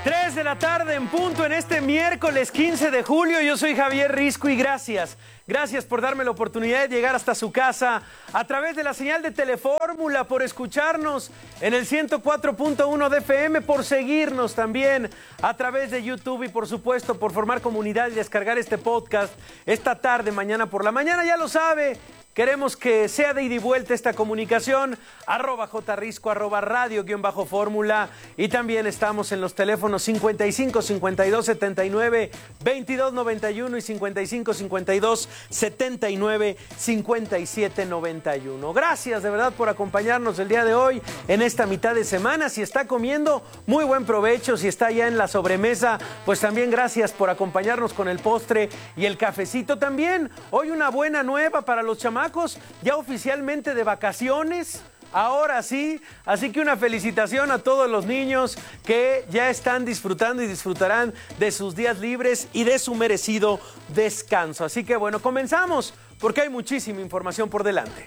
3 de la tarde en punto en este miércoles 15 de julio. Yo soy Javier Risco y gracias por darme la oportunidad de llegar hasta su casa a través de la señal de Telefórmula, por escucharnos en el 104.1 de FM, por seguirnos también a través de YouTube y por supuesto por formar comunidad y descargar este podcast esta tarde, mañana por la mañana, ya lo sabe. Queremos que sea de ida y vuelta esta comunicación, @jrisco, @radio_fórmula, y también estamos en los teléfonos 55 52 79 22 91 y 55 52 79 57 91. Gracias de verdad por acompañarnos el día de hoy en esta mitad de semana. Si está comiendo, muy buen provecho. Si está ya en la sobremesa, pues también gracias por acompañarnos con el postre y el cafecito. También hoy una buena nueva para los chamacos, ya oficialmente de vacaciones, ahora sí, así que una felicitación a todos los niños que ya están disfrutando y disfrutarán de sus días libres y de su merecido descanso. Así que bueno, comenzamos porque hay muchísima información por delante.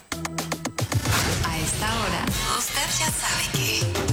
A esta hora, usted ya sabe que...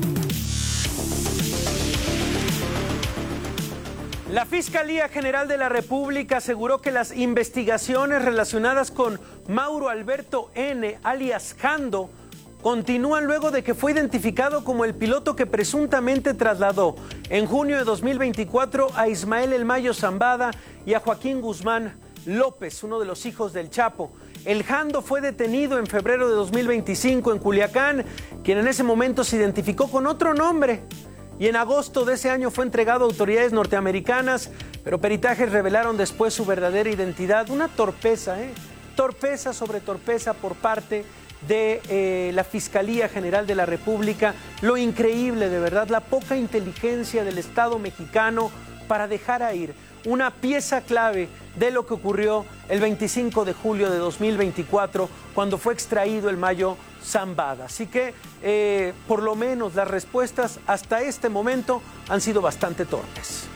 La Fiscalía General de la República aseguró que las investigaciones relacionadas con Mauro Alberto N., alias Jando, continúan luego de que fue identificado como el piloto que presuntamente trasladó en junio de 2024 a Ismael El Mayo Zambada y a Joaquín Guzmán López, uno de los hijos del Chapo. El Jando fue detenido en febrero de 2025 en Culiacán, quien en ese momento se identificó con otro nombre. Y en agosto de ese año fue entregado a autoridades norteamericanas, pero peritajes revelaron después su verdadera identidad. Una torpeza, torpeza sobre torpeza por parte de la Fiscalía General de la República. Lo increíble, de verdad, la poca inteligencia del Estado mexicano para dejar a ir una pieza clave de lo que ocurrió el 25 de julio de 2024, cuando fue extraído el Mayo Zambada. Así que, por lo menos, las respuestas hasta este momento han sido bastante torpes.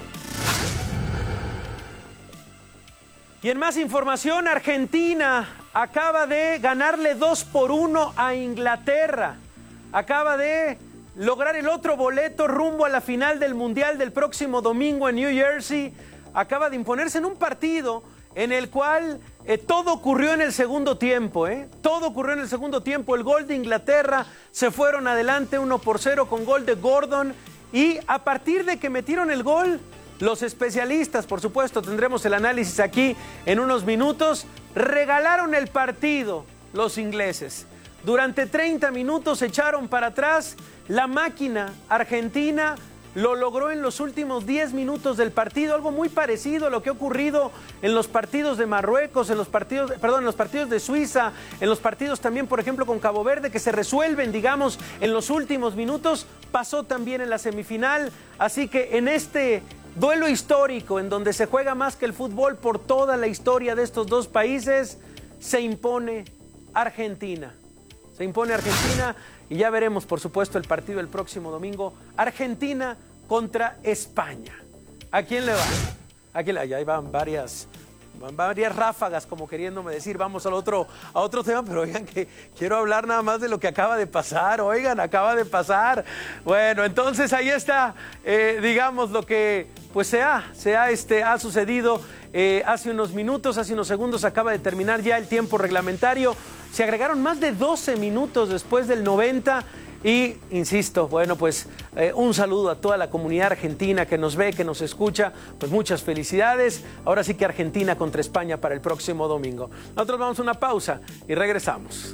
Y en más información, Argentina acaba de ganarle 2-1 a Inglaterra. Acaba de lograr el otro boleto rumbo a la final del Mundial del próximo domingo en New Jersey. Acaba de imponerse en un partido en el cual todo ocurrió en el segundo tiempo, Todo ocurrió en el segundo tiempo. El gol de Inglaterra, se fueron adelante 1-0 con gol de Gordon, y a partir de que metieron el gol, los especialistas, por supuesto, tendremos el análisis aquí en unos minutos, regalaron el partido los ingleses. Durante 30 minutos echaron para atrás. La máquina argentina lo logró en los últimos 10 minutos del partido, algo muy parecido a lo que ha ocurrido en los partidos de Marruecos, en los partidos de Suiza, en los partidos también, por ejemplo, con Cabo Verde, que se resuelven, digamos, en los últimos minutos. Pasó también en la semifinal, así que en este duelo histórico, en donde se juega más que el fútbol por toda la historia de estos dos países, se impone Argentina. Se impone Argentina. Y ya veremos, por supuesto, el partido el próximo domingo. Argentina contra España. ¿A quién le va? Ya ahí van varias ráfagas, como queriéndome decir, vamos a otro tema, pero oigan, que quiero hablar nada más de lo que acaba de pasar. Acaba de pasar. Bueno, entonces ahí está, digamos, lo que pues ha sucedido hace unos minutos, hace unos segundos. Acaba de terminar ya el tiempo reglamentario. Se agregaron más de 12 minutos después del 90 y, insisto, bueno, pues un saludo a toda la comunidad argentina que nos ve, que nos escucha. Pues muchas felicidades. Ahora sí que Argentina contra España para el próximo domingo. Nosotros vamos a una pausa y regresamos.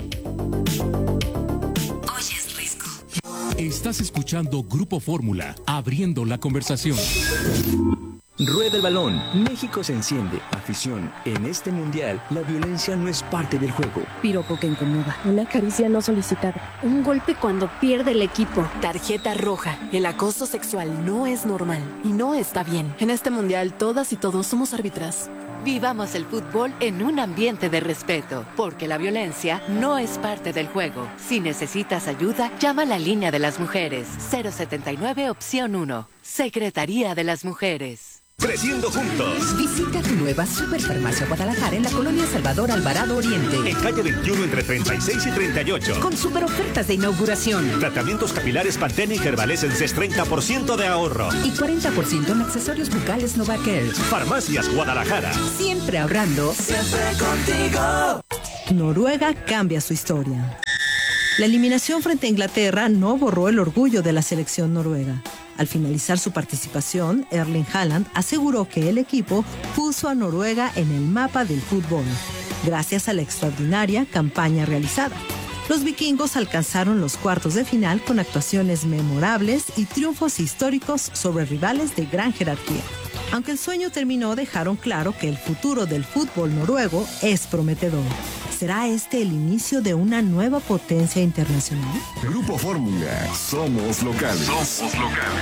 Oyes Risco. Estás escuchando Grupo Fórmula, abriendo la conversación. Rueda el balón. México se enciende. Afición. En este mundial, la violencia no es parte del juego. Piropo que incomoda. Una caricia no solicitada. Un golpe cuando pierde el equipo. Tarjeta roja. El acoso sexual no es normal y no está bien. En este mundial, todas y todos somos árbitras. Vivamos el fútbol en un ambiente de respeto, porque la violencia no es parte del juego. Si necesitas ayuda, llama a la línea de las mujeres. 079 opción 1. Secretaría de las Mujeres. Creciendo juntos. Visita tu nueva Superfarmacia Guadalajara en la colonia Salvador Alvarado Oriente. En calle 21 entre 36 y 38. Con super ofertas de inauguración. Tratamientos capilares Pantene y Herbalescences 30% de ahorro. Y 40% en accesorios bucales Novacare. Farmacias Guadalajara. Siempre ahorrando. Siempre contigo. Noruega cambia su historia. La eliminación frente a Inglaterra no borró el orgullo de la selección noruega. Al finalizar su participación, Erling Haaland aseguró que el equipo puso a Noruega en el mapa del fútbol, gracias a la extraordinaria campaña realizada. Los vikingos alcanzaron los cuartos de final con actuaciones memorables y triunfos históricos sobre rivales de gran jerarquía. Aunque el sueño terminó, dejaron claro que el futuro del fútbol noruego es prometedor. ¿Será este el inicio de una nueva potencia internacional? Grupo Fórmula. Somos locales. Somos locales.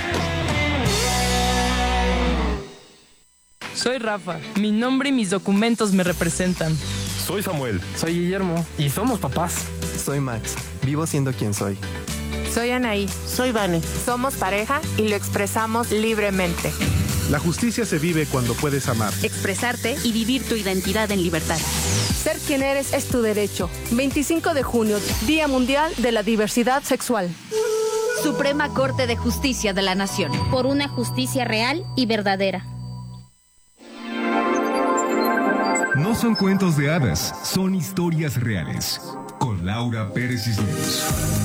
Soy Rafa. Mi nombre y mis documentos me representan. Soy Samuel. Soy Guillermo. Y somos papás. Soy Max. Vivo siendo quien soy. Soy Anaí. Soy Vane. Somos pareja y lo expresamos libremente. La justicia se vive cuando puedes amar, expresarte y vivir tu identidad en libertad. Ser quien eres es tu derecho. 25 de junio, Día Mundial de la Diversidad Sexual. Suprema Corte de Justicia de la Nación. Por una justicia real y verdadera. No son cuentos de hadas, son historias reales. Con Laura Pérez Cisneros.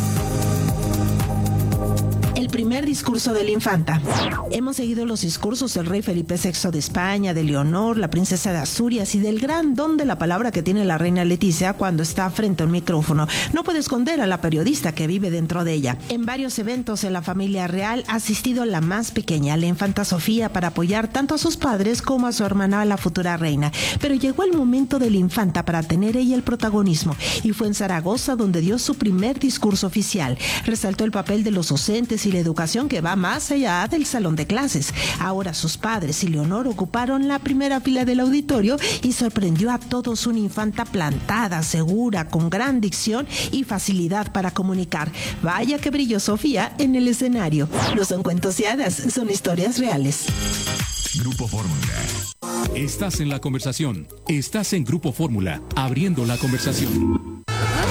El primer discurso de la infanta. Hemos seguido los discursos del rey Felipe VI de España, de Leonor, la princesa de Asturias y del gran don de la palabra que tiene la reina Leticia cuando está frente a un micrófono. No puede esconder a la periodista que vive dentro de ella. En varios eventos en la familia real ha asistido la más pequeña, la infanta Sofía, para apoyar tanto a sus padres como a su hermana, la futura reina. Pero llegó el momento de la infanta para tener ella el protagonismo y fue en Zaragoza donde dio su primer discurso oficial. Resaltó el papel de los docentes y la educación que va más allá del salón de clases. Ahora sus padres y Leonor ocuparon la primera fila del auditorio y sorprendió a todos una infanta plantada, segura, con gran dicción y facilidad para comunicar. Vaya que brilló Sofía en el escenario. No son cuentos y hadas, son historias reales. Grupo Fórmula. Estás en la conversación. Estás en Grupo Fórmula, abriendo la conversación.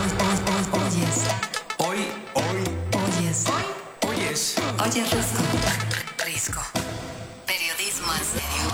Oye, Risco. Periodismo en serio.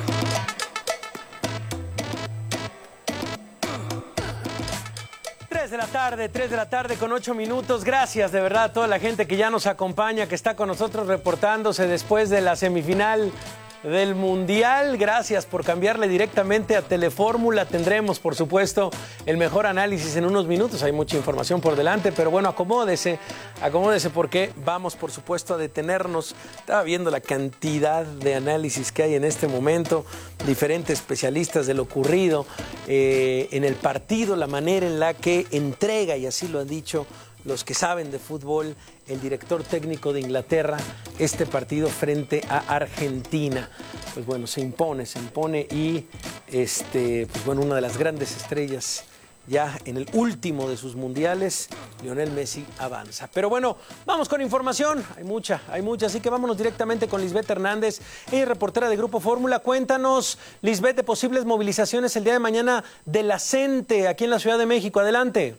3 de la tarde con 8 minutos. Gracias de verdad a toda la gente que ya nos acompaña, que está con nosotros reportándose después de la semifinal del Mundial. Gracias por cambiarle directamente a Telefórmula. Tendremos, por supuesto, el mejor análisis en unos minutos. Hay mucha información por delante, pero bueno, acomódese porque vamos, por supuesto, a detenernos. Estaba viendo la cantidad de análisis que hay en este momento, diferentes especialistas de lo ocurrido en el partido, la manera en la que entrega, y así lo han dicho los que saben de fútbol, el director técnico de Inglaterra, este partido frente a Argentina. Pues bueno, se impone y pues bueno, una de las grandes estrellas ya en el último de sus mundiales, Lionel Messi, avanza. Pero bueno, vamos con información, hay mucha, así que vámonos directamente con Lisbeth Hernández, ella es reportera de Grupo Fórmula. Cuéntanos, Lisbeth, de posibles movilizaciones el día de mañana de la CENTE aquí en la Ciudad de México. Adelante.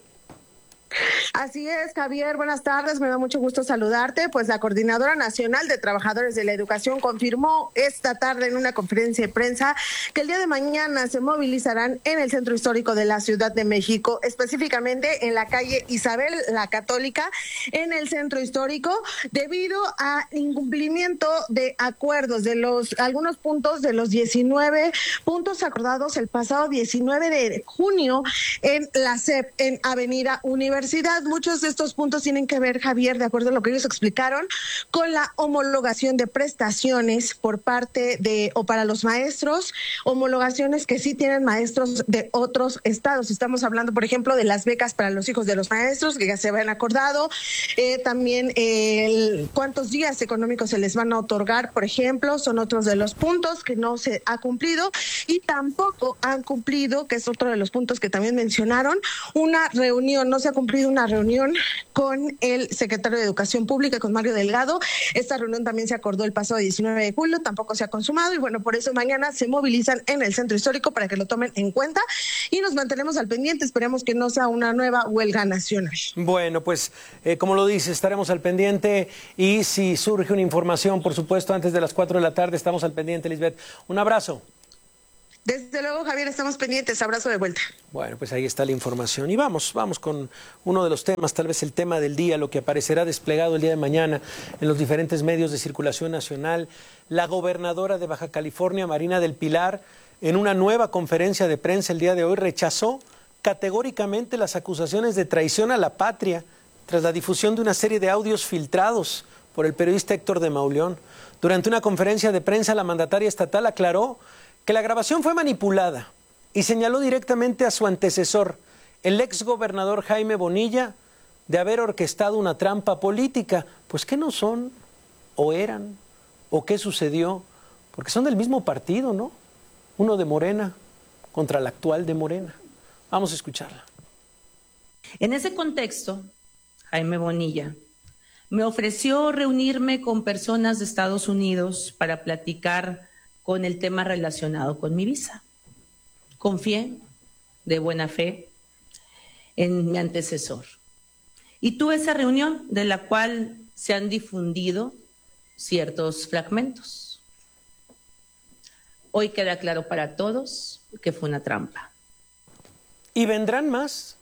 Así es, Javier, buenas tardes, me da mucho gusto saludarte. Pues la Coordinadora Nacional de Trabajadores de la Educación confirmó esta tarde en una conferencia de prensa que el día de mañana se movilizarán en el Centro Histórico de la Ciudad de México, específicamente en la calle Isabel la Católica, en el Centro Histórico, debido a incumplimiento de acuerdos de algunos puntos de los 19 puntos acordados el pasado 19 de junio en la CEP, en Avenida Universidad. Muchos de estos puntos tienen que ver, Javier, de acuerdo a lo que ellos explicaron, con la homologación de prestaciones por parte de o para los maestros, homologaciones que sí tienen maestros de otros estados. Estamos hablando, por ejemplo, de las becas para los hijos de los maestros que ya se habían acordado, también cuántos días económicos se les van a otorgar, por ejemplo, son otros de los puntos que no se ha cumplido, y tampoco han cumplido, que es otro de los puntos que también mencionaron, una reunión, no se ha cumplido una una reunión con el secretario de Educación Pública, con Mario Delgado. Esta reunión también se acordó el pasado 19 de julio, tampoco se ha consumado y bueno, por eso mañana se movilizan en el centro histórico para que lo tomen en cuenta y nos mantenemos al pendiente. Esperemos que no sea una nueva huelga nacional. Bueno, pues como lo dice, estaremos al pendiente y si surge una información, por supuesto, antes de las 4 de la tarde, estamos al pendiente, Lisbeth. Un abrazo. Desde luego, Javier, estamos pendientes. Abrazo de vuelta. Bueno, pues ahí está la información. Y vamos con uno de los temas, tal vez el tema del día, lo que aparecerá desplegado el día de mañana en los diferentes medios de circulación nacional. La gobernadora de Baja California, Marina del Pilar, en una nueva conferencia de prensa el día de hoy, rechazó categóricamente las acusaciones de traición a la patria tras la difusión de una serie de audios filtrados por el periodista Héctor de Mauleón. Durante una conferencia de prensa, la mandataria estatal aclaró que la grabación fue manipulada y señaló directamente a su antecesor, el exgobernador Jaime Bonilla, de haber orquestado una trampa política. Pues ¿qué no son? ¿O eran? ¿O qué sucedió? Porque son del mismo partido, ¿no? Uno de Morena contra el actual de Morena. Vamos a escucharla. En ese contexto, Jaime Bonilla me ofreció reunirme con personas de Estados Unidos para platicar con el tema relacionado con mi visa. Confié de buena fe en mi antecesor. Y tuve esa reunión de la cual se han difundido ciertos fragmentos. Hoy queda claro para todos que fue una trampa. ¿Y vendrán más?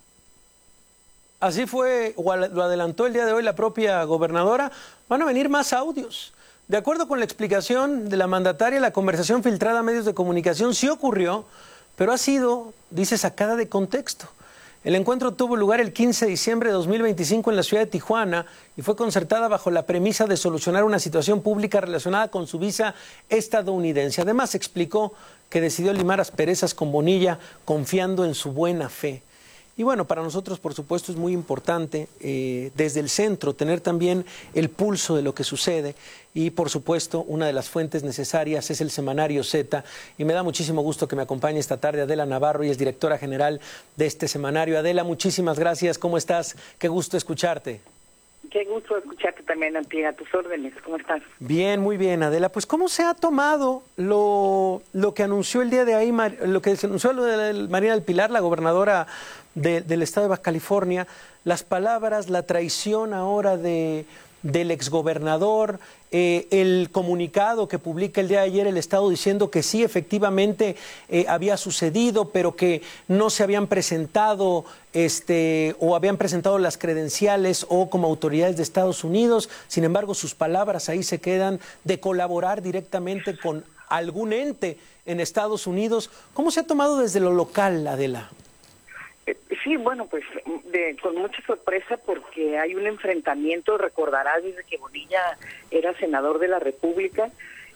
Así fue, o lo adelantó el día de hoy la propia gobernadora, van a venir más audios. De acuerdo con la explicación de la mandataria, la conversación filtrada a medios de comunicación sí ocurrió, pero ha sido, dice, sacada de contexto. El encuentro tuvo lugar el 15 de diciembre de 2025 en la ciudad de Tijuana y fue concertada bajo la premisa de solucionar una situación pública relacionada con su visa estadounidense. Además, explicó que decidió limar asperezas con Bonilla confiando en su buena fe. Y bueno, para nosotros, por supuesto, es muy importante desde el centro tener también el pulso de lo que sucede y, por supuesto, una de las fuentes necesarias es el Semanario Z y me da muchísimo gusto que me acompañe esta tarde Adela Navarro, y es directora general de este semanario. Adela, muchísimas gracias. ¿Cómo estás? Qué gusto escucharte. Qué gusto escucharte también, a tus órdenes. ¿Cómo estás? Bien, muy bien, Adela. Pues, ¿cómo se ha tomado lo que anunció el día de ahí, lo que se anunció Marina del Pilar, la gobernadora del estado de Baja California, las palabras, la traición ahora del exgobernador, el comunicado que publica el día de ayer el Estado diciendo que sí, efectivamente había sucedido, pero que no se habían presentado o habían presentado las credenciales o como autoridades de Estados Unidos? Sin embargo, sus palabras ahí se quedan de colaborar directamente con algún ente en Estados Unidos. ¿Cómo se ha tomado desde lo local, Adela? Sí, bueno, pues con mucha sorpresa porque hay un enfrentamiento. Recordarás, desde que Bonilla era senador de la República,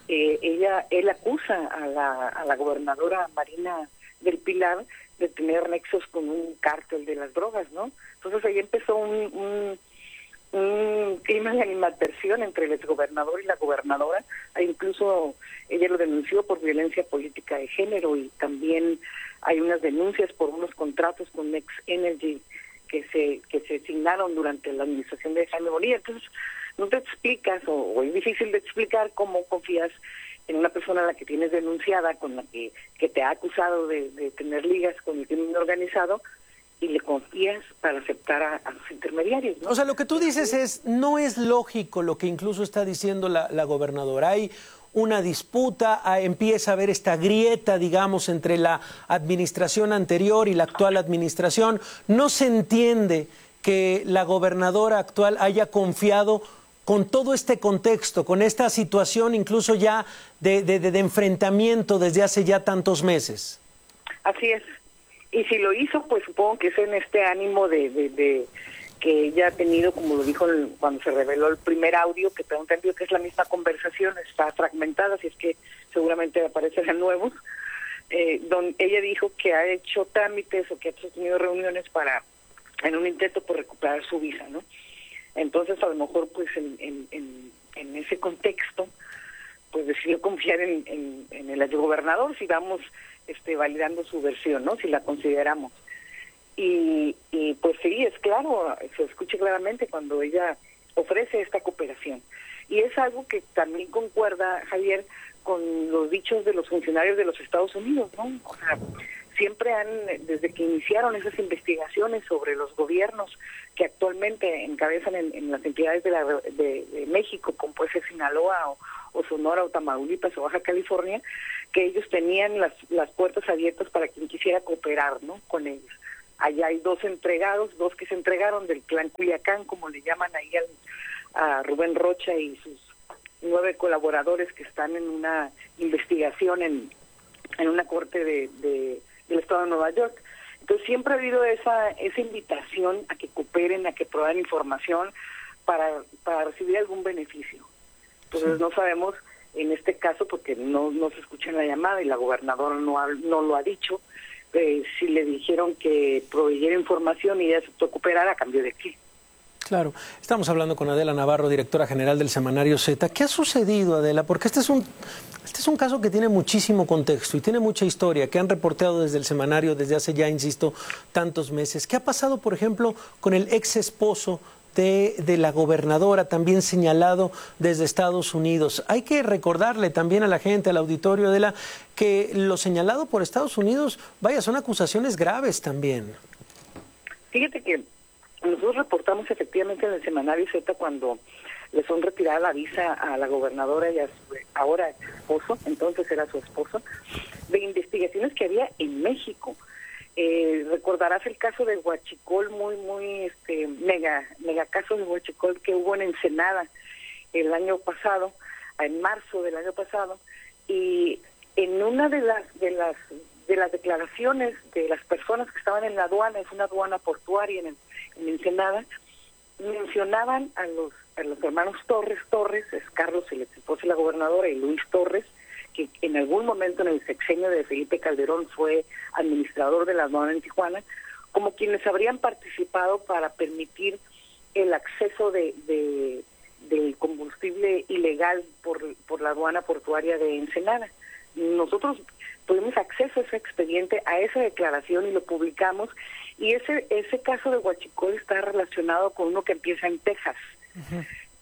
él acusa a la gobernadora Marina del Pilar de tener nexos con un cártel de las drogas, ¿no? Entonces ahí empezó un clima de animadversión entre el exgobernador y la gobernadora. Incluso ella lo denunció por violencia política de género y también hay unas denuncias por unos contratos con Next Energy que se asignaron durante la administración de Jaime Bonilla. Entonces, no te explicas, o es difícil de explicar cómo confías en una persona a la que tienes denunciada, con la que te ha acusado de tener ligas con el crimen organizado, y le confías para aceptar a los intermediarios, ¿no? O sea, lo que tú dices es, no es lógico lo que incluso está diciendo la gobernadora. Hay una disputa, empieza a haber esta grieta, digamos, entre la administración anterior y la actual administración. No se entiende que la gobernadora actual haya confiado con todo este contexto, con esta situación incluso ya de enfrentamiento desde hace ya tantos meses. Así es. Y si lo hizo, pues supongo que es en este ánimo de que ella ha tenido, como lo dijo cuando se reveló el primer audio, que tengo entendido que es la misma conversación, está fragmentada, así es que seguramente aparecerán nuevos, donde ella dijo que ha hecho trámites o que ha tenido reuniones en un intento por recuperar su visa, ¿no? Entonces, a lo mejor, pues, en ese contexto, pues decidió confiar en el exgobernador, si vamos validando su versión, ¿no? Si la consideramos. Y pues sí, es claro, se escucha claramente cuando ella ofrece esta cooperación. Y es algo que también concuerda, Javier, con los dichos de los funcionarios de los Estados Unidos, ¿no? O sea, siempre desde que iniciaron esas investigaciones sobre los gobiernos que actualmente encabezan en las entidades de México, como puede ser Sinaloa o Sonora o Tamaulipas o Baja California, que ellos tenían las puertas abiertas para quien quisiera cooperar, ¿no?, con ellos. Allá hay dos que se entregaron del clan Culiacán, como le llaman ahí a Rubén Rocha y sus 9 colaboradores que están en una investigación en una corte del estado de Nueva York. Entonces siempre ha habido esa invitación a que cooperen, a que prueben información para recibir algún beneficio. Entonces no sabemos en este caso, porque no se escucha en la llamada y la gobernadora no lo ha dicho, si le dijeron que proveyera información y ella aceptó cooperar, ¿a cambio de qué? Claro. Estamos hablando con Adela Navarro, directora general del semanario Z. ¿Qué ha sucedido, Adela? Porque este es un caso que tiene muchísimo contexto y tiene mucha historia, que han reporteado desde el semanario desde hace ya, insisto, tantos meses. ¿Qué ha pasado, por ejemplo, con el ex esposo de la gobernadora, también señalado desde Estados Unidos? Hay que recordarle también a la gente, al auditorio, Adela, que lo señalado por Estados Unidos, vaya, son acusaciones graves también. Fíjate que nosotros reportamos efectivamente en el semanario Z cuando le son retirada la visa a la gobernadora y a su ahora esposo, entonces era su esposo, de investigaciones que había en México. Recordarás el caso de Huachicol, muy mega caso de Huachicol que hubo en Ensenada el año pasado, en marzo del año pasado, y en una de las declaraciones de las personas que estaban en la aduana, es una aduana portuaria en Ensenada, mencionaban a los hermanos Torres, es Carlos, el ex esposo de la gobernadora, y Luis Torres, que en algún momento en el sexenio de Felipe Calderón fue administrador de la aduana en Tijuana, como quienes habrían participado para permitir el acceso del combustible ilegal por la aduana portuaria de Ensenada. Nosotros tuvimos acceso a ese expediente, a esa declaración, y lo publicamos, y ese caso de Huachicol está relacionado con uno que empieza en Texas. Uh-huh.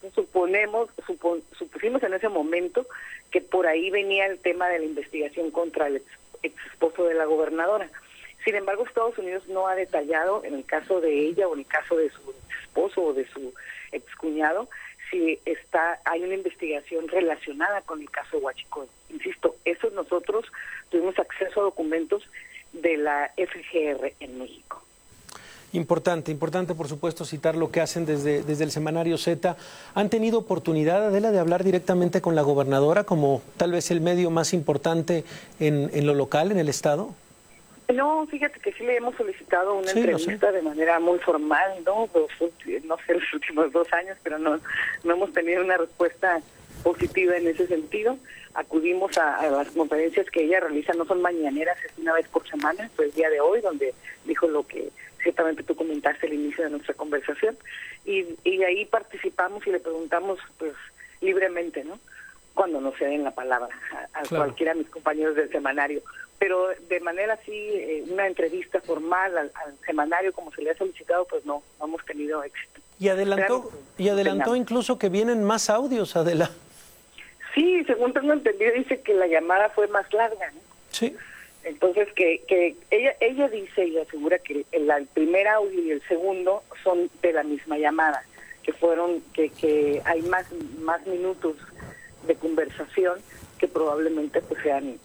Supusimos en ese momento que por ahí venía el tema de la investigación contra el ex esposo de la gobernadora. Sin embargo, Estados Unidos no ha detallado en el caso de ella o en el caso de su esposo o de su excuñado si hay una investigación relacionada con el caso de Huachicol. Insisto, eso nosotros tuvimos acceso a documentos de la FGR en México. Importante, por supuesto, citar lo que hacen desde el semanario Z. ¿Han tenido oportunidad, Adela, de hablar directamente con la gobernadora como tal vez el medio más importante en lo local, en el estado? No, fíjate que sí le hemos solicitado una entrevista de manera muy formal, ¿no? No sé, los últimos 2 años, pero no hemos tenido una respuesta positiva en ese sentido. Acudimos a las conferencias que ella realiza, no son mañaneras, es una vez por semana, fue el día de hoy, donde dijo lo que ciertamente tú comentaste al inicio de nuestra conversación, y ahí participamos y le preguntamos pues libremente, ¿no?, cuando nos ceden la palabra a cualquiera de mis compañeros del semanario, pero de manera así, una entrevista formal al semanario como se le ha solicitado, pues no hemos tenido éxito. Y adelantó incluso que vienen más audios, Adela. Sí, según tengo entendido, dice que la llamada fue más larga, ¿no? Sí. Entonces que ella dice y asegura que el primer audio y el segundo son de la misma llamada, que hay más minutos de conversación que probablemente pues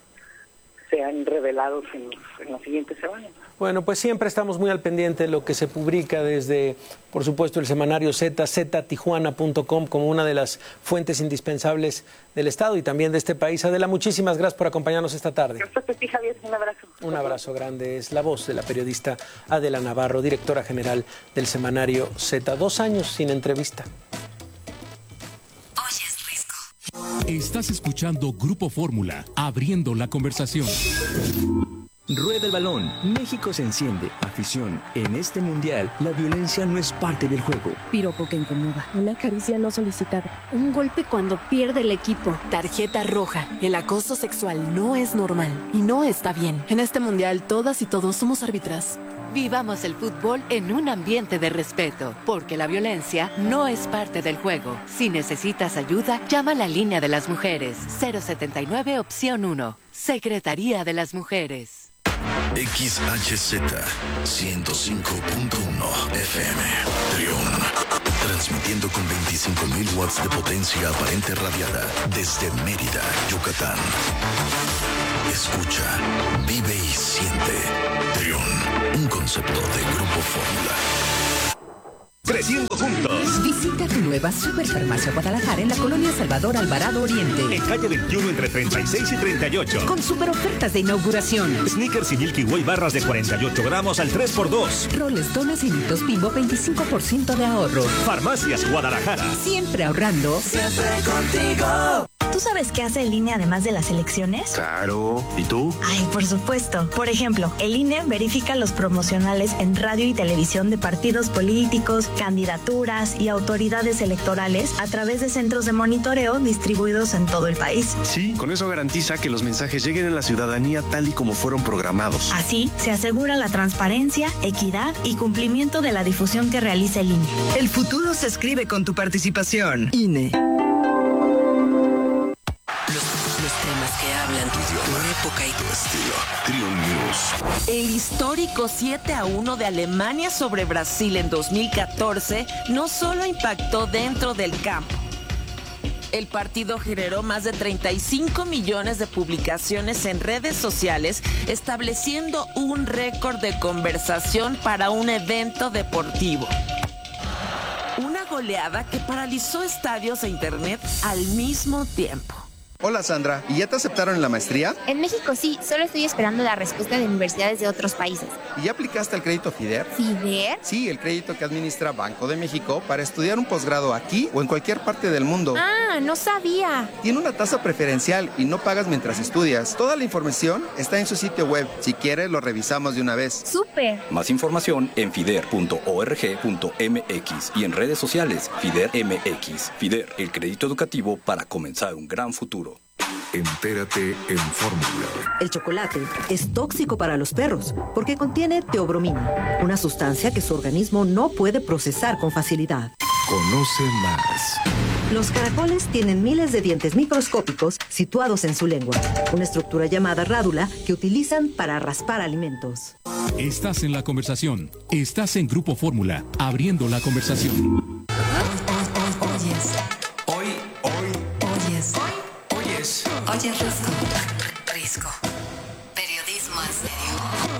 sean revelados en las siguientes semanas. Bueno, pues siempre estamos muy al pendiente de lo que se publica desde, por supuesto, el semanario Z, ztijuana.com, como una de las fuentes indispensables del Estado y también de este país. Adela, muchísimas gracias por acompañarnos esta tarde. Gracias a ti, Javier. Un abrazo. Un abrazo grande. Es la voz de la periodista Adela Navarro, directora general del semanario Z. 2 años sin entrevista. Estás escuchando Grupo Fórmula, abriendo la conversación. Rueda el balón. México se enciende. Afición. En este mundial, la violencia no es parte del juego. Piropo que incomoda. Una caricia no solicitada. Un golpe cuando pierde el equipo. Tarjeta roja. El acoso sexual no es normal y no está bien. En este mundial, todas y todos somos árbitras. Vivamos el fútbol en un ambiente de respeto, porque la violencia no es parte del juego. Si necesitas ayuda, llama a la línea de las mujeres. 079 opción 1. Secretaría de las Mujeres. XHZ 105.1 FM. Trión. Transmitiendo con 25.000 watts de potencia aparente radiada desde Mérida, Yucatán. Escucha, vive y siente. Trión, un concepto de Grupo Fórmula. Creciendo juntos. Visita tu nueva Superfarmacia Guadalajara en la colonia Salvador Alvarado Oriente. En calle 21 entre 36 y 38. Con super ofertas de inauguración. Snickers y Milky Way barras de 48 gramos al 3x2. Roles, donas y Litos Bimbo 25% de ahorro. Farmacias Guadalajara. Siempre ahorrando. Siempre contigo. ¿Tú sabes qué hace el INE además de las elecciones? Claro. ¿Y tú? Ay, por supuesto. Por ejemplo, el INE verifica los promocionales en radio y televisión de partidos políticos, candidaturas y autoridades electorales a través de centros de monitoreo distribuidos en todo el país. Sí, con eso garantiza que los mensajes lleguen a la ciudadanía tal y como fueron programados. Así, se asegura la transparencia, equidad y cumplimiento de la difusión que realiza el INE. El futuro se escribe con tu participación. INE. Los temas que hablan tu época y tu estilo. Trión News. El histórico 7-1 de Alemania sobre Brasil en 2014 no solo impactó dentro del campo. El partido generó más de 35 millones de publicaciones en redes sociales, estableciendo un récord de conversación para un evento deportivo. Una goleada que paralizó estadios e internet al mismo tiempo. Hola Sandra, ¿y ya te aceptaron en la maestría? En México sí, solo estoy esperando la respuesta de universidades de otros países. ¿Y ya aplicaste el crédito FIDER? ¿FIDER? Sí, el crédito que administra Banco de México para estudiar un posgrado aquí o en cualquier parte del mundo. Ah, no sabía. Tiene una tasa preferencial y no pagas mientras estudias. Toda la información está en su sitio web. Si quieres, lo revisamos de una vez. ¡Súper! Más información en fider.org.mx y en redes sociales FIDER MX. FIDER, el crédito educativo para comenzar un gran futuro. Entérate en Fórmula. El chocolate es tóxico para los perros porque contiene teobromina, una sustancia que su organismo no puede procesar con facilidad. Conoce más. Los caracoles tienen miles de dientes microscópicos situados en su lengua, una estructura llamada rádula que utilizan para raspar alimentos. Estás en la conversación. Estás en Grupo Fórmula, abriendo la conversación. Oye, Risco. Periodismo en serio.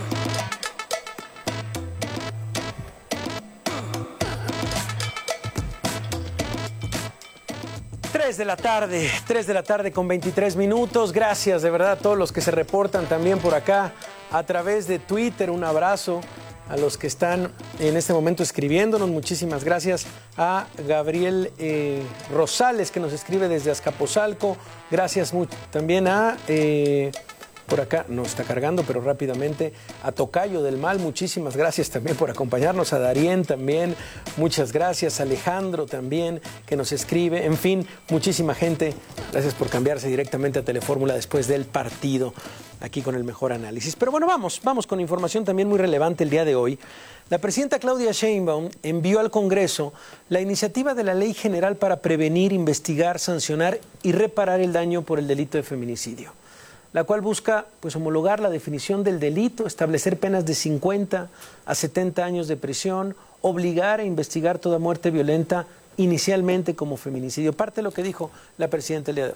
3 de la tarde con 23 minutos. Gracias de verdad a todos los que se reportan también por acá a través de Twitter. Un abrazo a los que están en este momento escribiéndonos. Muchísimas gracias a Gabriel Rosales, que nos escribe desde Azcapotzalco. Gracias también a, por acá, no está cargando, pero rápidamente, a Tocayo del Mal. Muchísimas gracias también por acompañarnos. A Darien también, muchas gracias. A Alejandro también, que nos escribe. En fin, muchísima gente. Gracias por cambiarse directamente a Telefórmula después del partido, aquí con el mejor análisis. Pero bueno, vamos con información también muy relevante el día de hoy. La presidenta Claudia Sheinbaum envió al Congreso la iniciativa de la Ley General para prevenir, investigar, sancionar y reparar el daño por el delito de feminicidio, la cual busca homologar la definición del delito, establecer penas de 50 a 70 años de prisión, obligar a investigar toda muerte violenta inicialmente como feminicidio. Parte de lo que dijo la presidenta el día de hoy.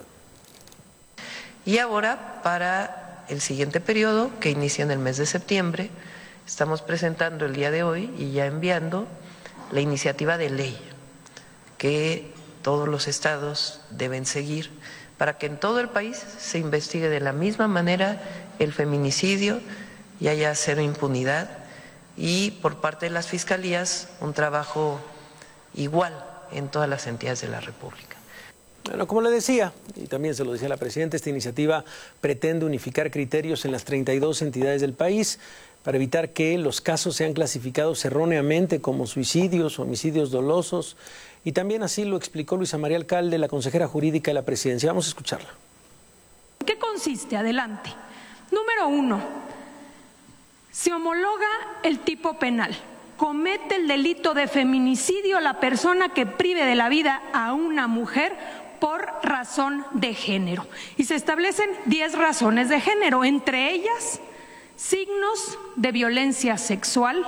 Y ahora, para el siguiente periodo, que inicia en el mes de septiembre, estamos presentando el día de hoy y ya enviando la iniciativa de ley que todos los estados deben seguir para que en todo el país se investigue de la misma manera el feminicidio y haya cero impunidad, y por parte de las fiscalías un trabajo igual en todas las entidades de la República. Bueno, como le decía, y también se lo decía la presidenta, esta iniciativa pretende unificar criterios en las 32 entidades del país para evitar que los casos sean clasificados erróneamente como suicidios o homicidios dolosos. Y también así lo explicó Luisa María Alcalde, la consejera jurídica de la presidencia. Vamos a escucharla. ¿Qué consiste? Adelante. Número 1. Se homologa el tipo penal. Comete el delito de feminicidio la persona que prive de la vida a una mujer por razón de género. Y se establecen 10 razones de género, entre ellas signos de violencia sexual,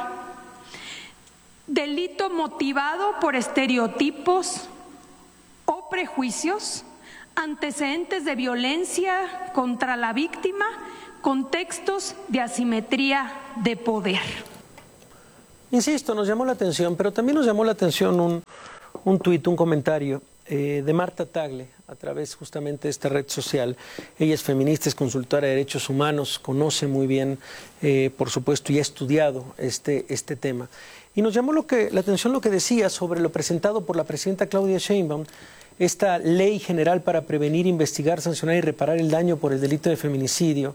delito motivado por estereotipos o prejuicios, antecedentes de violencia contra la víctima, contextos de asimetría de poder. Insisto, nos llamó la atención, pero también nos llamó la atención un tuit, un comentario de Marta Tagle a través justamente de esta red social. Ella es feminista, es consultora de derechos humanos, conoce muy bien, por supuesto, y ha estudiado este tema. Y nos llamó la atención lo que decía sobre lo presentado por la presidenta Claudia Sheinbaum, esta ley general para prevenir, investigar, sancionar y reparar el daño por el delito de feminicidio,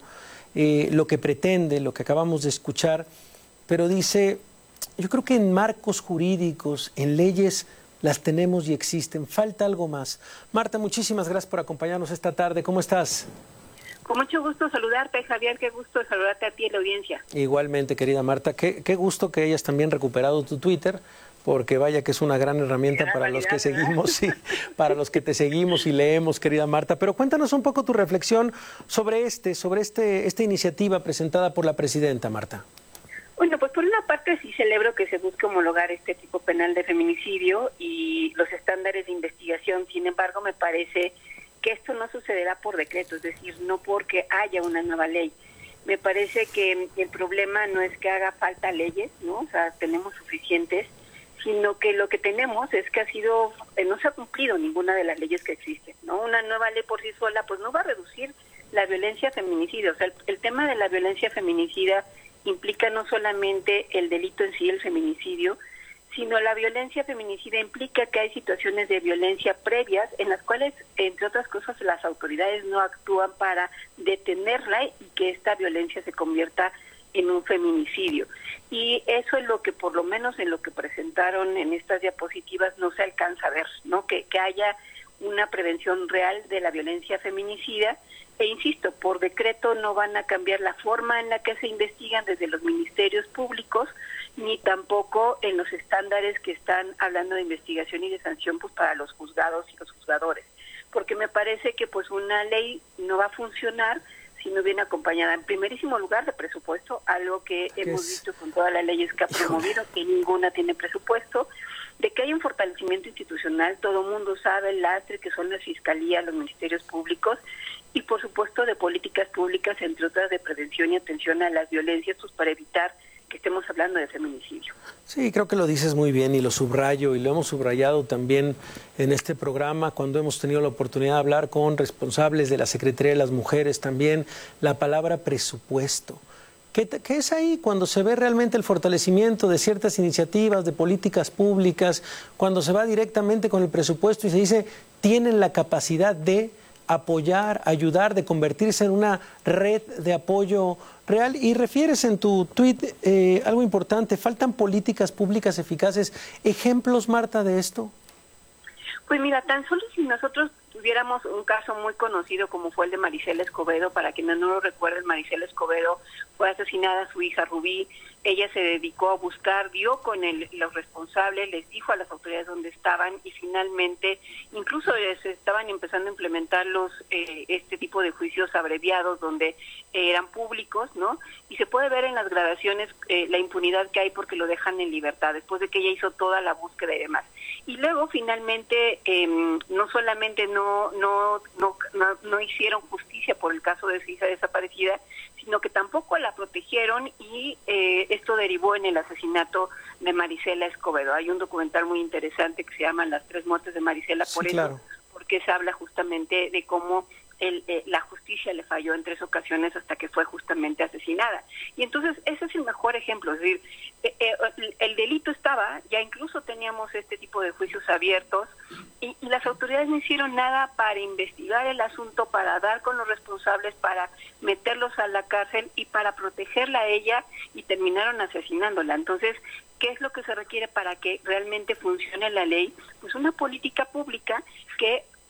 lo que pretende, lo que acabamos de escuchar, pero dice, yo creo que en marcos jurídicos, en leyes, las tenemos y existen. Falta algo más. Marta, muchísimas gracias por acompañarnos esta tarde. ¿Cómo estás? Con mucho gusto saludarte, Javier. Qué gusto saludarte a ti y a la audiencia. Igualmente, querida Marta. Qué gusto que hayas también recuperado tu Twitter, porque vaya que es una gran herramienta para los que seguimos, sí, para los que te seguimos y leemos, querida Marta. Pero cuéntanos un poco tu reflexión sobre esta iniciativa presentada por la presidenta, Marta. Bueno, pues por una parte sí celebro que se busque homologar este tipo penal de feminicidio y los estándares de investigación. Sin embargo, me parece que esto no sucederá por decreto, es decir, no porque haya una nueva ley. Me parece que el problema no es que haga falta leyes, ¿no? O sea, tenemos suficientes, sino que lo que tenemos es que no se ha cumplido ninguna de las leyes que existen, ¿no? Una nueva ley por sí sola pues no va a reducir la violencia feminicida. O sea, el tema de la violencia feminicida implica no solamente el delito en sí, el feminicidio, sino la violencia feminicida implica que hay situaciones de violencia previas en las cuales, entre otras cosas, las autoridades no actúan para detenerla y que esta violencia se convierta en un feminicidio. Y eso es lo que, por lo menos en lo que presentaron en estas diapositivas, no se alcanza a ver, ¿no? Que haya una prevención real de la violencia feminicida. E insisto, por decreto no van a cambiar la forma en la que se investigan desde los ministerios públicos, ni tampoco en los estándares que están hablando de investigación y de sanción pues para los juzgados y los juzgadores. Porque me parece que pues una ley no va a funcionar si no viene acompañada, en primerísimo lugar, de presupuesto, algo que hemos visto con todas las leyes que ha promovido, que ninguna tiene presupuesto, de que hay un fortalecimiento institucional, todo el mundo sabe el lastre que son las fiscalías, los ministerios públicos, y por supuesto de políticas públicas, entre otras de prevención y atención a las violencias, pues para evitar que estemos hablando de feminicidio. Sí, creo que lo dices muy bien y lo subrayo y lo hemos subrayado también en este programa cuando hemos tenido la oportunidad de hablar con responsables de la Secretaría de las Mujeres también, la palabra presupuesto. ¿Qué es ahí cuando se ve realmente el fortalecimiento de ciertas iniciativas, de políticas públicas, cuando se va directamente con el presupuesto y se dice tienen la capacidad de apoyar, ayudar, de convertirse en una red de apoyo real? Y refieres en tu tuit algo importante, ¿faltan políticas públicas eficaces? ¿Ejemplos, Marta, de esto? Pues mira, tan solo si nosotros tuviéramos un caso muy conocido como fue el de Marisela Escobedo, para quienes no lo recuerden, Marisela Escobedo fue asesinada su hija Rubí, ella se dedicó a buscar, dio con los responsables, les dijo a las autoridades dónde estaban y finalmente incluso se estaban empezando a implementar este tipo de juicios abreviados donde eran públicos, ¿no? Y se puede ver en las grabaciones la impunidad que hay porque lo dejan en libertad después de que ella hizo toda la búsqueda y demás. Y luego finalmente no solamente no hicieron justicia por el caso de su hija desaparecida, sino que tampoco la protegieron y esto derivó en el asesinato de Marisela Escobedo. Hay un documental muy interesante que se llama Las 3 muertes de Marisela, por eso, claro, porque se habla justamente de cómo la justicia le falló en 3 ocasiones hasta que fue justamente asesinada. Y entonces ese es el mejor ejemplo, es decir, el delito estaba, ya incluso teníamos este tipo de juicios abiertos y las autoridades no hicieron nada para investigar el asunto, para dar con los responsables, para meterlos a la cárcel y para protegerla a ella y terminaron asesinándola. Entonces, ¿qué es lo que se requiere para que realmente funcione la ley? Pues una política pública que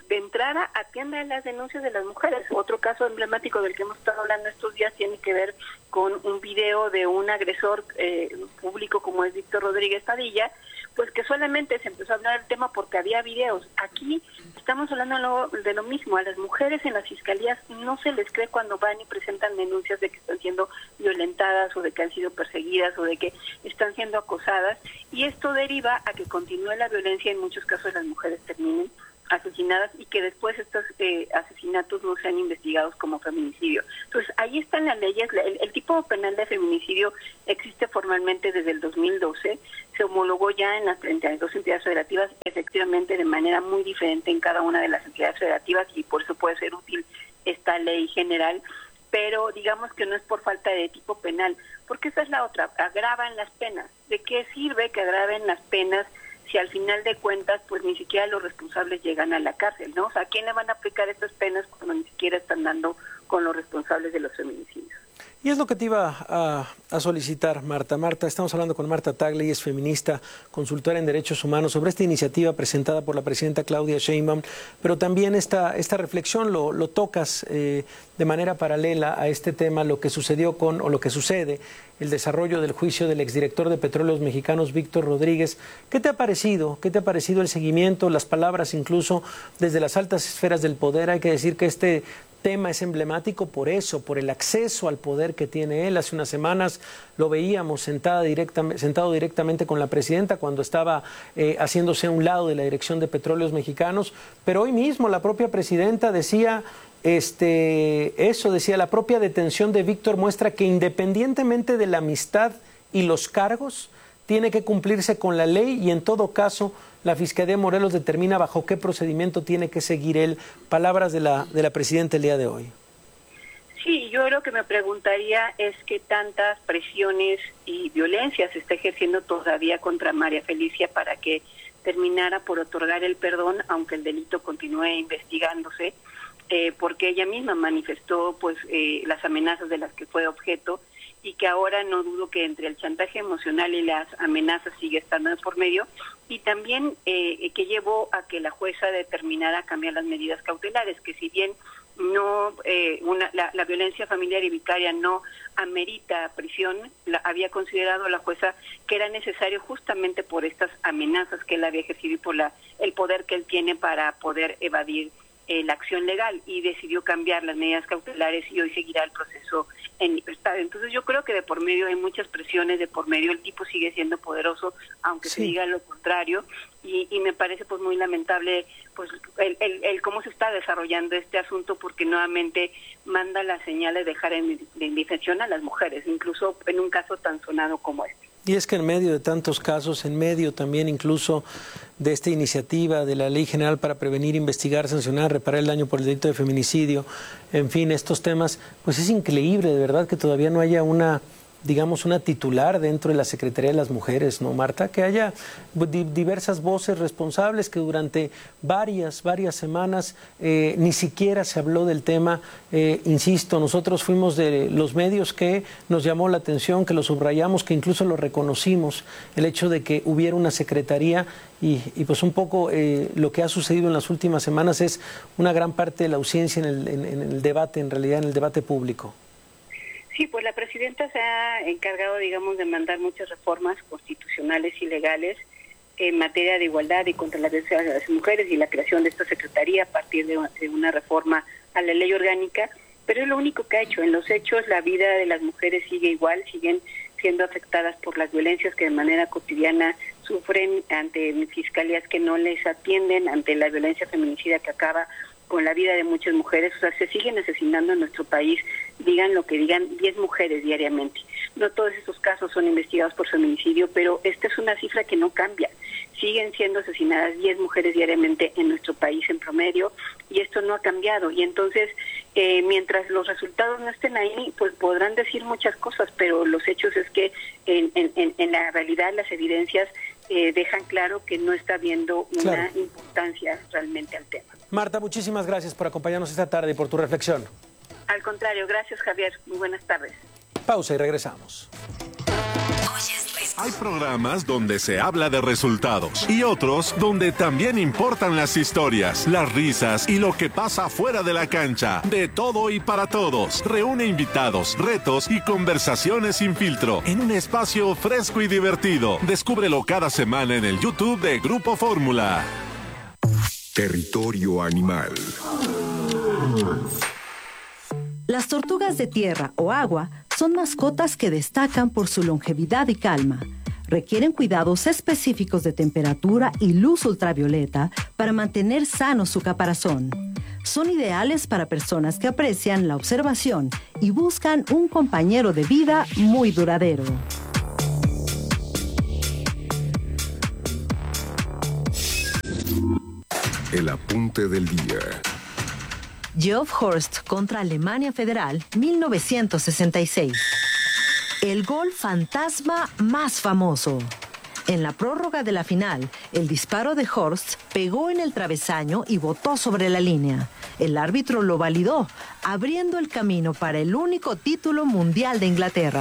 de entrada atienda las denuncias de las mujeres. Otro caso emblemático del que hemos estado hablando estos días tiene que ver con un video de un agresor público como es Víctor Rodríguez Padilla, pues que solamente se empezó a hablar del tema porque había videos. Aquí estamos hablando de lo mismo. A las mujeres en las fiscalías no se les cree cuando van y presentan denuncias de que están siendo violentadas o de que han sido perseguidas o de que están siendo acosadas, y esto deriva a que continúe la violencia y en muchos casos las mujeres terminen asesinadas y que después estos asesinatos no sean investigados como feminicidio. Entonces, ahí están las leyes. El tipo penal de feminicidio existe formalmente desde el 2012, se homologó ya en las 32 entidades federativas, efectivamente de manera muy diferente en cada una de las entidades federativas, y por eso puede ser útil esta ley general, pero digamos que no es por falta de tipo penal, porque esa es la otra, agravan las penas. ¿De qué sirve que agraven las penas si al final de cuentas pues ni siquiera los responsables llegan a la cárcel, ¿no? O sea, ¿a quién le van a aplicar estas penas cuando ni siquiera están dando con los responsables de los feminicidios? Y es lo que te iba a solicitar, Marta. Marta, estamos hablando con Marta Tagle, es feminista, consultora en derechos humanos, sobre esta iniciativa presentada por la presidenta Claudia Sheinbaum, pero también esta reflexión lo tocas de manera paralela a este tema, lo que sucedió o lo que sucede, el desarrollo del juicio del exdirector de Petróleos Mexicanos, Víctor Rodríguez. ¿Qué te ha parecido? ¿Qué te ha parecido el seguimiento, las palabras incluso desde las altas esferas del poder? Hay que decir que este tema es emblemático por eso, por el acceso al poder que tiene él. Hace unas semanas lo veíamos sentado directamente con la presidenta cuando estaba haciéndose a un lado de la dirección de Petróleos Mexicanos, pero hoy mismo la propia presidenta decía la propia detención de Víctor muestra que independientemente de la amistad y los cargos, tiene que cumplirse con la ley y en todo caso la Fiscalía de Morelos determina bajo qué procedimiento tiene que seguir él. Palabras de la presidenta el día de hoy. Sí, yo lo que me preguntaría es qué tantas presiones y violencia se está ejerciendo todavía contra María Felicia para que terminara por otorgar el perdón, aunque el delito continúe investigándose, porque ella misma manifestó pues las amenazas de las que fue objeto, y que ahora no dudo que entre el chantaje emocional y las amenazas sigue estando de por medio, y también que llevó a que la jueza determinara cambiar las medidas cautelares, que si bien no la violencia familiar y vicaria no amerita prisión, había considerado la jueza que era necesario justamente por estas amenazas que él había ejercido y por el poder que él tiene para poder evadir la acción legal, y decidió cambiar las medidas cautelares y hoy seguirá el proceso en libertad. Entonces yo creo que de por medio hay muchas presiones, de por medio el tipo sigue siendo poderoso, aunque se diga lo contrario, y me parece pues muy lamentable pues el cómo se está desarrollando este asunto, porque nuevamente manda la señal de dejar de indefensión a las mujeres, incluso en un caso tan sonado como este. Y es que en medio de tantos casos, en medio también incluso de esta iniciativa de la Ley General para prevenir, investigar, sancionar, reparar el daño por el delito de feminicidio, en fin, estos temas, pues es increíble de verdad que todavía no haya una titular dentro de la Secretaría de las Mujeres, ¿no, Marta? Que haya diversas voces responsables, que durante varias semanas ni siquiera se habló del tema. Insisto, nosotros fuimos de los medios que nos llamó la atención, que lo subrayamos, que incluso lo reconocimos, el hecho de que hubiera una secretaría y pues un poco lo que ha sucedido en las últimas semanas es una gran parte de la ausencia en el debate, en realidad en el debate público. Sí, pues la presidenta se ha encargado, digamos, de mandar muchas reformas constitucionales y legales en materia de igualdad y contra la violencia de las mujeres y la creación de esta secretaría a partir de una reforma a la ley orgánica, pero es lo único que ha hecho. En los hechos la vida de las mujeres sigue igual, siguen siendo afectadas por las violencias que de manera cotidiana sufren ante fiscalías que no les atienden, ante la violencia feminicida que acaba con la vida de muchas mujeres. O sea, se siguen asesinando en nuestro país, digan lo que digan, 10 mujeres diariamente. No todos estos casos son investigados por feminicidio, pero esta es una cifra que no cambia. Siguen siendo asesinadas 10 mujeres diariamente en nuestro país en promedio, y esto no ha cambiado. Y entonces, mientras los resultados no estén ahí, pues podrán decir muchas cosas, pero los hechos es que en la realidad las evidencias dejan claro que no está habiendo una importancia realmente al tema. Marta, muchísimas gracias por acompañarnos esta tarde y por tu reflexión. Al contrario, gracias, Javier. Muy buenas tardes. Pausa y regresamos. Hay programas donde se habla de resultados y otros donde también importan las historias, las risas y lo que pasa fuera de la cancha. De todo y para todos. Reúne invitados, retos y conversaciones sin filtro en un espacio fresco y divertido. Descúbrelo cada semana en el YouTube de Grupo Fórmula. Territorio Animal. Las tortugas de tierra o agua son mascotas que destacan por su longevidad y calma. Requieren cuidados específicos de temperatura y luz ultravioleta para mantener sano su caparazón. Son ideales para personas que aprecian la observación y buscan un compañero de vida muy duradero. El apunte del día. Geoff Horst contra Alemania Federal, 1966. El gol fantasma más famoso. En la prórroga de la final, el disparo de Horst pegó en el travesaño y botó sobre la línea. El árbitro lo validó, abriendo el camino para el único título mundial de Inglaterra.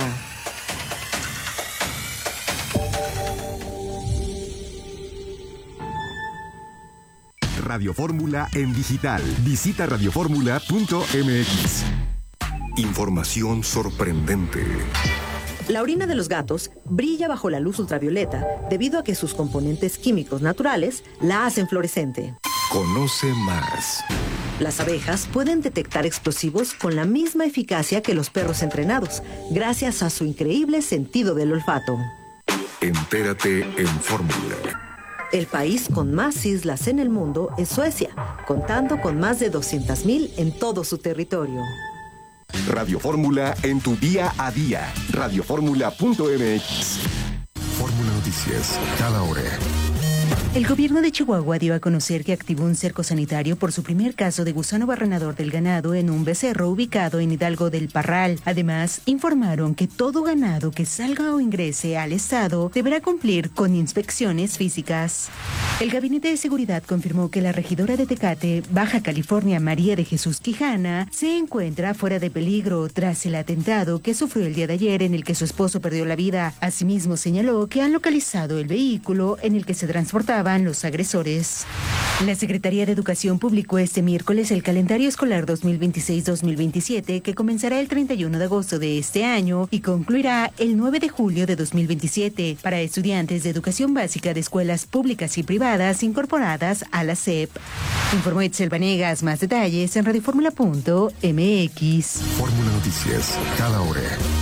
Radio Fórmula en digital. Visita radioformula.mx. Información sorprendente. La orina de los gatos brilla bajo la luz ultravioleta debido a que sus componentes químicos naturales la hacen fluorescente. Conoce más. Las abejas pueden detectar explosivos con la misma eficacia que los perros entrenados, gracias a su increíble sentido del olfato. Entérate en Fórmula. El país con más islas en el mundo es Suecia, contando con más de 200,000 en todo su territorio. Radio Fórmula en tu día a día. Radioformula.mx. Fórmula Noticias, cada hora. El gobierno de Chihuahua dio a conocer que activó un cerco sanitario por su primer caso de gusano barrenador del ganado en un becerro ubicado en Hidalgo del Parral. Además, informaron que todo ganado que salga o ingrese al estado deberá cumplir con inspecciones físicas. El Gabinete de Seguridad confirmó que la regidora de Tecate, Baja California, María de Jesús Quijana, se encuentra fuera de peligro tras el atentado que sufrió el día de ayer en el que su esposo perdió la vida. Asimismo, señaló que han localizado el vehículo en el que se transportaban los agresores. La Secretaría de Educación publicó este miércoles el calendario escolar 2026-2027 que comenzará el 31 de agosto de este año y concluirá el 9 de julio de 2027 para estudiantes de educación básica de escuelas públicas y privadas incorporadas a la SEP. Informó Itzel Vanegas. Más detalles en radioformula.mx. Fórmula Noticias, cada hora.